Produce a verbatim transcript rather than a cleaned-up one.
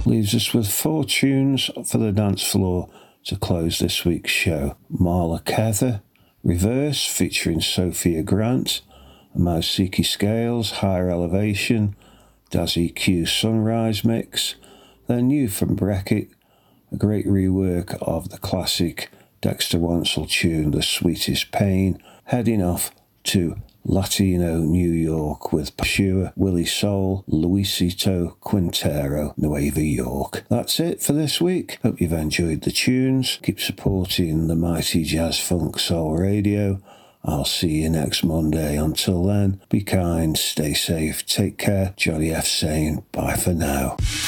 leaves us with four tunes for the dance floor to close this week's show. Marla Kether, Reverse, featuring Sophia Grant, Mausiki Scales, Higher Elevation, Dazzy Q Sunrise Mix, then new from Beckett, a great rework of the classic Dexter Wansel tune, The Sweetest Pain, heading off to Latino New York with Pashua, Willie Soul, Luisito Quintero, Nueva York. That's it for this week. Hope you've enjoyed the tunes. Keep supporting the mighty Jazz Funk Soul Radio. I'll see you next Monday. Until then, be kind, stay safe, take care. Johnny F saying bye for now.